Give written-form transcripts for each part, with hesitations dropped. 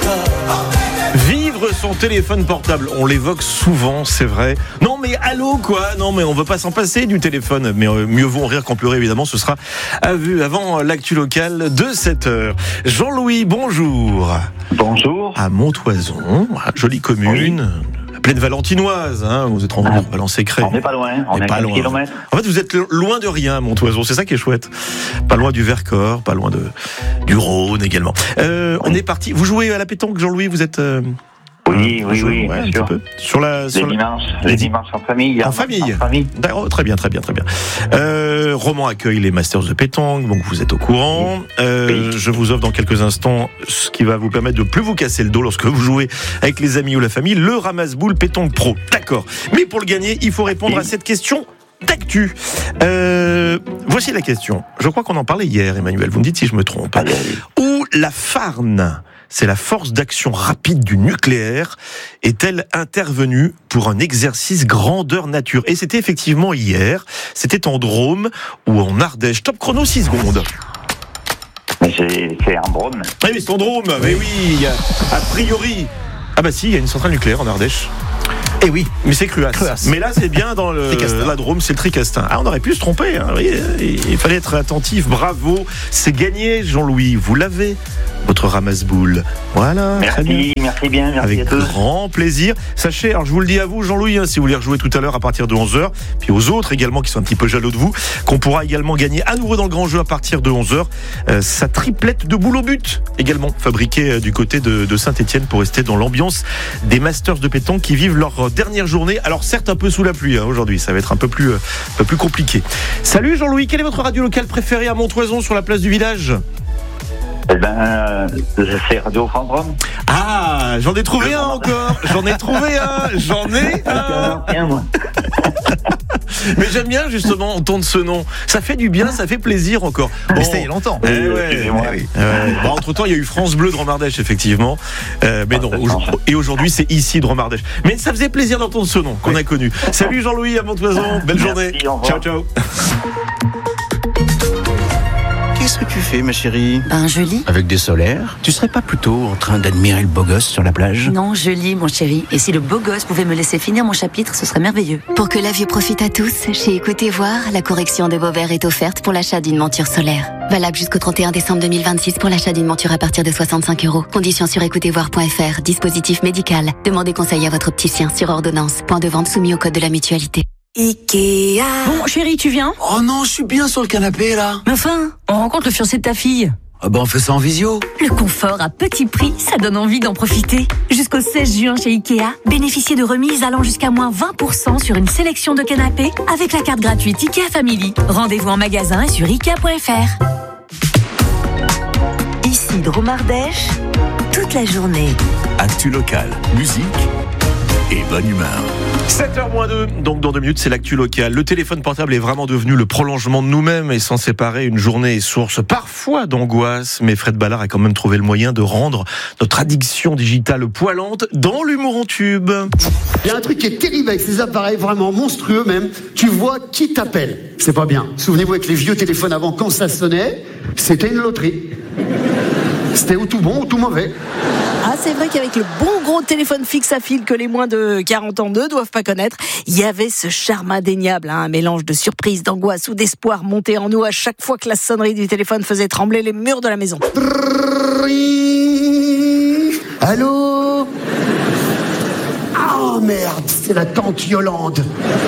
Vivre son téléphone portable, on l'évoque souvent, c'est vrai. Non mais allô quoi, non mais on veut pas s'en passer du téléphone. Mais mieux vaut en rire qu'en pleurer évidemment, ce sera à vue avant l'actu locale de 7h. Jean-Louis, bonjour. Bonjour. À Montoison, jolie commune. Oui. Pleine valentinoise, hein, vous êtes en Valence-Écré. On n'est pas loin, on est à 4 km. En fait, vous êtes loin de rien, Montoison, c'est ça qui est chouette. Pas loin du Vercors, pas loin du Rhône également. On est parti. Vous jouez à la pétanque, Jean-Louis, vous êtes... Oui, bien sûr. Les dimanches en famille. En famille. Oh, très bien. Roman accueille les Masters de pétanque, donc vous êtes au courant. Je vous offre dans quelques instants ce qui va vous permettre de plus vous casser le dos lorsque vous jouez avec les amis ou la famille, le ramasse-boule pétanque pro. D'accord. Mais pour le gagner, il faut répondre à cette question d'actu. Voici la question. Je crois qu'on en parlait hier, Emmanuel. Vous me dites si je me trompe. Où la FARN, c'est la force d'action rapide du nucléaire, est-elle intervenue pour un exercice grandeur nature? Et c'était effectivement hier. C'était en Drôme ou en Ardèche. Top chrono, 6 secondes. Mais c'est en Drôme. Oui, mais c'est en Drôme. Mais oui, a priori. Ah bah si, il y a une centrale nucléaire en Ardèche. Eh oui, mais c'est Cruas. Mais là, c'est bien dans la Drôme, c'est le Tricastin. Ah, on aurait pu se tromper. Hein. Oui, il fallait être attentif. Bravo, c'est gagné, Jean-Louis. Vous l'avez, votre ramasse-boule. Voilà. Merci bien. Avec à tous. Grand plaisir. Sachez, alors je vous le dis à vous, Jean-Louis, si vous voulez rejouer tout à l'heure à partir de 11h, puis aux autres également qui sont un petit peu jaloux de vous, qu'on pourra également gagner à nouveau dans le grand jeu à partir de 11h. Sa triplette de boule au but, également fabriquée du côté de Saint-Etienne pour rester dans l'ambiance des Masters de pétanque qui vivent leur dernière journée. Alors certes un peu sous la pluie aujourd'hui, ça va être un peu plus compliqué. Salut Jean-Louis, quelle est votre radio locale préférée à Montoison sur la place du village? C'est Radio Fandrom. Ah, j'en ai trouvé un encore. Mais j'aime bien justement entendre ce nom. Ça fait du bien, ça fait plaisir encore. Bon, c'était il y a longtemps. Bon, entre-temps, il y a eu France Bleu de Drôme-Ardèche, effectivement. Mais non, et aujourd'hui, c'est ici Drôme-Ardèche. Mais ça faisait plaisir d'entendre ce nom qu'on a connu. Salut Jean-Louis à Montoison. Belle journée. Ciao. Qu'est-ce que tu fais, ma chérie? Je lis. Avec des solaires? Tu serais pas plutôt en train d'admirer le beau gosse sur la plage? Non, je lis, mon chéri. Et si le beau gosse pouvait me laisser finir mon chapitre, ce serait merveilleux. Pour que la vue profite à tous, chez Écoutez Voir, la correction de vos verres est offerte pour l'achat d'une monture solaire. Valable jusqu'au 31 décembre 2026 pour l'achat d'une monture à partir de 65 €. Conditions sur écoutezvoir.fr. Dispositif médical. Demandez conseil à votre opticien sur ordonnance. Point de vente soumis au code de la mutualité. Ikea. Bon, chéri, tu viens? Oh non, je suis bien sur le canapé, là. Mais enfin, on rencontre le fiancé de ta fille. Ah on fait ça en visio. Le confort à petit prix, ça donne envie d'en profiter. Jusqu'au 16 juin chez Ikea, bénéficiez de remises allant jusqu'à moins 20% sur une sélection de canapés avec la carte gratuite Ikea Family. Rendez-vous en magasin et sur Ikea.fr. Ici Drôme-Ardèche, toute la journée. Actu locale, musique et bonne humeur. 7h-2, donc dans 2 minutes, c'est l'actu locale. Le téléphone portable est vraiment devenu le prolongement de nous-mêmes et sans séparer, une journée est source parfois d'angoisse. Mais Fred Ballard a quand même trouvé le moyen de rendre notre addiction digitale poilante dans l'humour en tube. Il y a un truc qui est terrible avec ces appareils, vraiment monstrueux même. Tu vois qui t'appelle. C'est pas bien. Souvenez-vous avec les vieux téléphones avant, quand ça sonnait, c'était une loterie. C'était ou tout bon ou tout mauvais. Ah, c'est vrai qu'avec le bon gros téléphone fixe à fil que les moins de 40 ans ne doivent pas connaître, il y avait ce charme indéniable, un mélange de surprise, d'angoisse ou d'espoir monté en nous à chaque fois que la sonnerie du téléphone faisait trembler les murs de la maison. Allô? Oh merde, c'est la tante Yolande.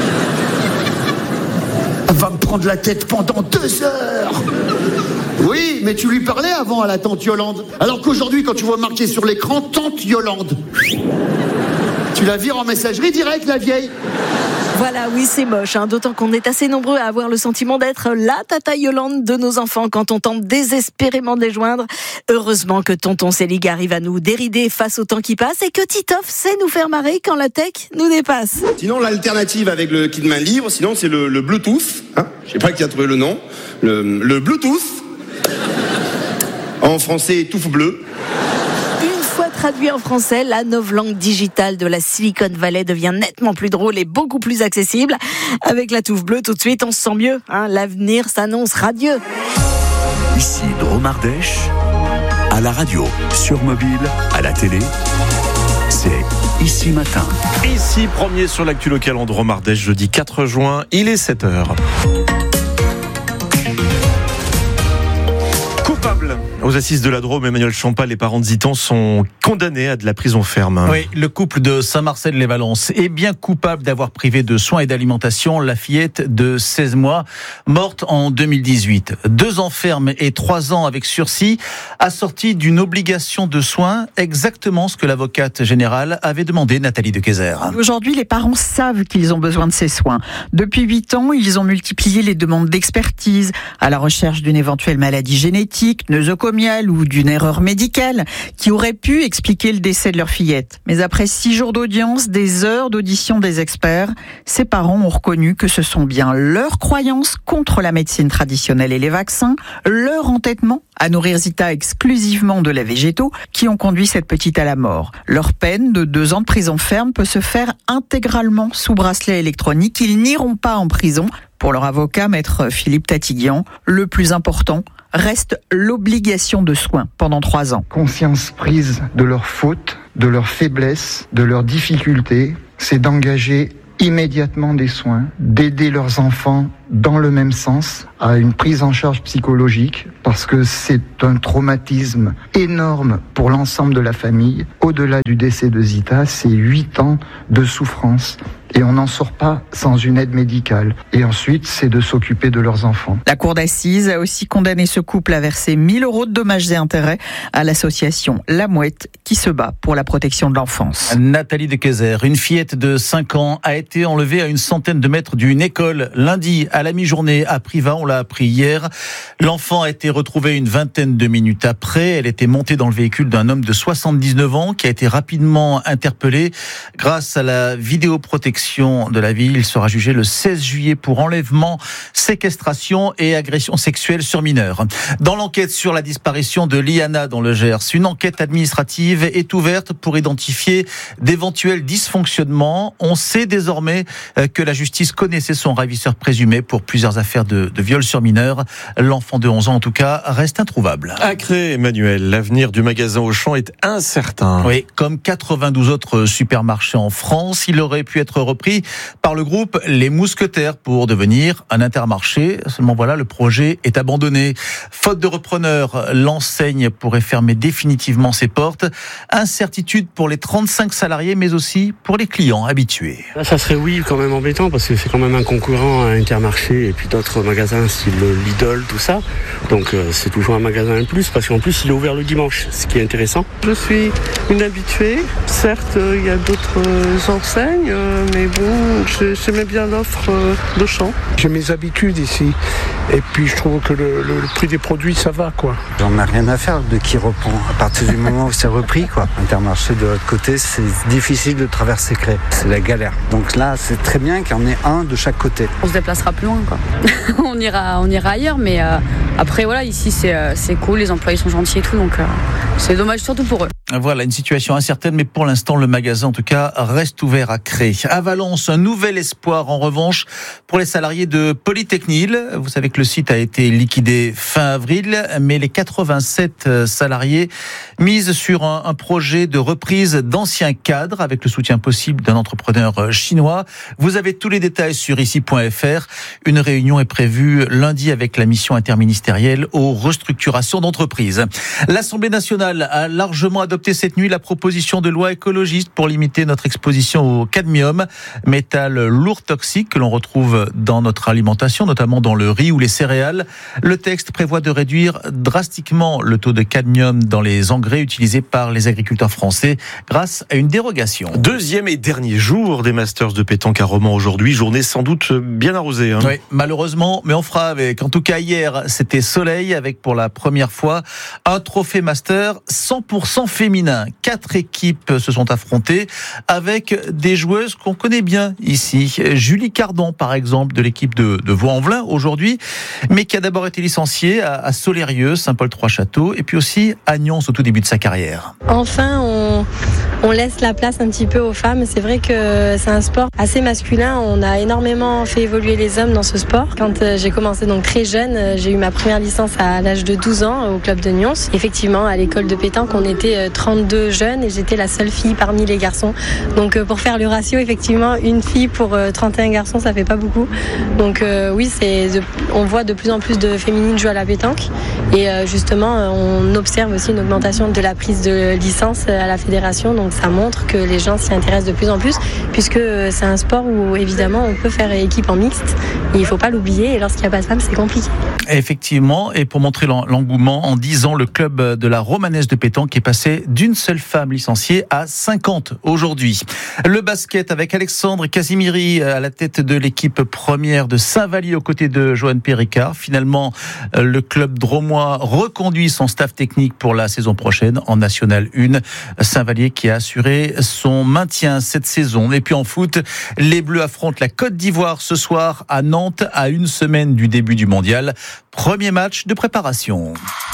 Elle va me prendre la tête pendant 2 heures. Oui, mais tu lui parlais avant à la tante Yolande. Alors qu'aujourd'hui, quand tu vois marqué sur l'écran, tante Yolande, tu la vires en messagerie direct, la vieille. Voilà, oui, c'est moche, d'autant qu'on est assez nombreux à avoir le sentiment d'être la tata Yolande de nos enfants quand on tente désespérément de les joindre. Heureusement que tonton Célig arrive à nous dérider face au temps qui passe et que Titoff sait nous faire marrer quand la tech nous dépasse. Sinon, l'alternative avec le kit main libre, sinon c'est le Bluetooth. Je sais pas qui a trouvé le nom. Le Bluetooth. En français, touffe bleu. Une fois traduit en français, la novlangue digitale de la Silicon Valley devient nettement plus drôle et beaucoup plus accessible. Avec la touffe bleue, tout de suite, on se sent mieux. L'avenir s'annonce radieux. Ici Drôme-Ardèche, À la radio, sur mobile, à la télé, c'est Ici Matin. Ici, premier sur l'actu local en Drôme-Ardèche, jeudi 4 juin, il est 7h. Coupable. Aux assises de la Drôme, Emmanuel Champa, les parents de Zitan sont condamnés à de la prison ferme. Oui, le couple de Saint-Marcel-les-Valences est bien coupable d'avoir privé de soins et d'alimentation la fillette de 16 mois, morte en 2018. 2 ans ferme et 3 ans avec sursis, assorti d'une obligation de soins, exactement ce que l'avocate générale avait demandé, Nathalie de Keyser. Aujourd'hui, les parents savent qu'ils ont besoin de ces soins. Depuis 8 ans, ils ont multiplié les demandes d'expertise à la recherche d'une éventuelle maladie génétique, nosocomiale ou d'une erreur médicale qui aurait pu expliquer le décès de leur fillette. Mais après 6 jours d'audience, des heures d'audition des experts, ces parents ont reconnu que ce sont bien leurs croyances contre la médecine traditionnelle et les vaccins, leur entêtement à nourrir Zita exclusivement de lait végétaux qui ont conduit cette petite à la mort. Leur peine de 2 ans de prison ferme peut se faire intégralement sous bracelet électronique. Ils n'iront pas en prison. Pour leur avocat, maître Philippe Tatiguian, le plus important reste l'obligation de soins pendant 3 ans. Conscience prise de leurs fautes, de leurs faiblesses, de leurs difficultés, c'est d'engager immédiatement des soins, d'aider leurs enfants dans le même sens à une prise en charge psychologique parce que c'est un traumatisme énorme pour l'ensemble de la famille. Au-delà du décès de Zita, c'est 8 ans de souffrance et on n'en sort pas sans une aide médicale. Et ensuite, c'est de s'occuper de leurs enfants. La cour d'assises a aussi condamné ce couple à verser 1 000 € de dommages et intérêts à l'association La Mouette qui se bat pour la protection de l'enfance. Nathalie de Keyser, une fillette de 5 ans a été enlevée à une centaine de mètres d'une école lundi à la mi-journée à Privas, on l'a appris hier. L'enfant a été retrouvé une vingtaine de minutes après. Elle était montée dans le véhicule d'un homme de 79 ans qui a été rapidement interpellé. Grâce à la vidéoprotection de la ville, il sera jugé le 16 juillet pour enlèvement, séquestration et agression sexuelle sur mineur. Dans l'enquête sur la disparition de Liana dans le Gers, une enquête administrative est ouverte pour identifier d'éventuels dysfonctionnements. On sait désormais que la justice connaissait son ravisseur présumé pour plusieurs affaires de viol sur mineurs. L'enfant de 11 ans, en tout cas, reste introuvable. À Cré, Emmanuel, l'avenir du magasin Auchan est incertain. Oui, comme 92 autres supermarchés en France, il aurait pu être repris par le groupe Les Mousquetaires pour devenir un Intermarché. Seulement voilà, le projet est abandonné. Faute de repreneur, l'enseigne pourrait fermer définitivement ses portes. Incertitude pour les 35 salariés, mais aussi pour les clients habitués. Là, ça serait oui, quand même embêtant, parce que c'est quand même un concurrent à Intermarché et puis d'autres magasins style Lidl, tout ça. Donc c'est toujours un magasin de plus, parce qu'en plus il est ouvert le dimanche, ce qui est intéressant. Je suis une habituée. Certes, il y a d'autres enseignes, mais bon, j'aimais bien l'offre d'Auchan. J'ai mes habitudes ici. Et puis je trouve que le prix des produits, ça va, quoi. J'en ai rien à faire de qui reprend. À partir du moment où c'est repris, quoi. Intermarché de l'autre côté, c'est difficile de traverser Cré. C'est la galère. Donc là, c'est très bien qu'il y en ait un de chaque côté. On se déplacera plus loin, quoi. on ira ailleurs, mais après, voilà, ici, c'est cool, les employés sont gentils et tout, donc c'est dommage surtout pour eux. Voilà, une situation incertaine, mais pour l'instant, le magasin, en tout cas, reste ouvert à Cré. À Valence, un nouvel espoir, en revanche, pour les salariés de Polytechnil. Vous savez que le site a été liquidé fin avril, mais les 87 salariés misent sur un projet de reprise d'anciens cadres, avec le soutien possible d'un entrepreneur chinois. Vous avez tous les détails sur ici.fr. Une réunion est prévue lundi avec la mission interministérielle aux restructurations d'entreprises. L'Assemblée nationale a largement adopté cette nuit la proposition de loi écologiste pour limiter notre exposition au cadmium, métal lourd toxique que l'on retrouve dans notre alimentation, notamment dans le riz ou les céréales. Le texte prévoit de réduire drastiquement le taux de cadmium dans les engrais utilisés par les agriculteurs français grâce à une dérogation. Deuxième et dernier jour des Masters de pétanque à Romans aujourd'hui, journée sans doute bien arrosée. Oui, malheureusement, mais on fera avec. En tout cas, hier, c'était soleil avec pour la première fois un trophée Master 100% féminin. 4 équipes se sont affrontées avec des joueuses qu'on connaît bien ici. Julie Cardon, par exemple, de l'équipe de Vaux-en-Velin aujourd'hui, mais qui a d'abord été licenciée à Solérieux, Saint-Paul-Trois-Châteaux, et puis aussi à Nyons au tout début de sa carrière. Enfin, on laisse la place un petit peu aux femmes. C'est vrai que c'est un sport assez masculin. On a énormément fait évoluer les hommes dans ce sport. Quand j'ai commencé donc très jeune, j'ai eu ma première licence à l'âge de 12 ans au club de Nyons. Effectivement, à l'école de pétanque, on était 32 jeunes et j'étais la seule fille parmi les garçons. Donc pour faire le ratio, effectivement, une fille pour 31 garçons, ça fait pas beaucoup. Donc oui, on voit de plus en plus de féminines jouer à la pétanque. Et justement, on observe aussi une augmentation de la prise de licence à la fédération. Donc ça montre que les gens s'y intéressent de plus en plus, puisque c'est un sport où évidemment on peut faire équipe en mixte. Il ne faut pas l'oublier, et lorsqu'il n'y a pas de femmes, c'est compliqué. Effectivement, et pour montrer l'engouement, en 10 ans, le club de la Romanesque de pétanque est passé d'une seule femme licenciée à 50 aujourd'hui. Le basket avec Alexandre Casimiri à la tête de l'équipe première de Saint-Vallier aux côtés de Johan Péricard. Finalement, le club dromois reconduit son staff technique pour la saison prochaine en National 1. Saint-Vallier qui a assuré son maintien cette saison. Et puis en foot, les Bleus affrontent la Côte d'Ivoire ce soir à Nantes à une semaine du début du mondial. Premier match de préparation.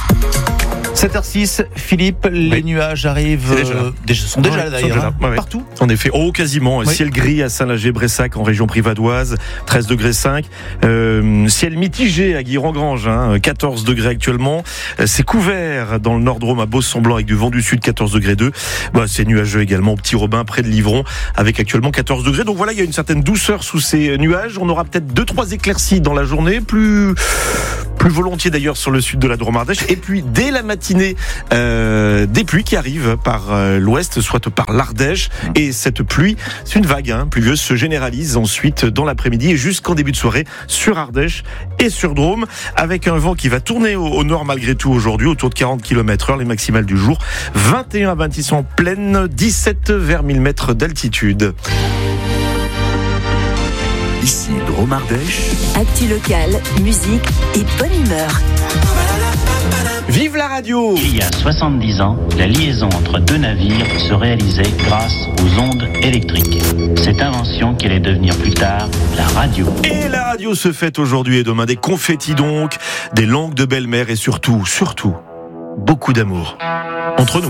7h06, Philippe, les nuages arrivent, sont déjà là d'ailleurs, partout. En effet, quasiment. Oui. Ciel gris à Saint-Lager-Bressac en région privadoise, 13 degrés 5. Ciel mitigé à Guiron-Grange, 14 degrés actuellement. C'est couvert dans le Nord-Drôme à Beauce-Semblant avec du vent du sud, 14 degrés 2. C'est nuageux également au Petit Robin près de Livron avec actuellement 14 degrés. Donc voilà, il y a une certaine douceur sous ces nuages. On aura peut-être 2-3 éclaircies dans la journée, plus volontiers d'ailleurs sur le sud de la Drôme-Ardèche. Et puis dès la matinée, des pluies qui arrivent par l'ouest, soit par l'Ardèche. Et cette pluie, c'est une vague pluvieuse, se généralise ensuite dans l'après-midi et jusqu'en début de soirée sur Ardèche et sur Drôme, avec un vent qui va tourner au nord malgré tout aujourd'hui, autour de 40 km/h, les maximales du jour. 21 à 26 en pleine, 17 vers 1000 mètres d'altitude. Ici, Drôme-Ardèche. Actu locale, musique et bonne humeur. Vive la radio! Il y a 70 ans, la liaison entre deux navires se réalisait grâce aux ondes électriques. Cette invention qui allait devenir plus tard la radio. Et la radio se fête aujourd'hui et demain. Des confettis donc, des langues de belle-mère et surtout, beaucoup d'amour entre nous.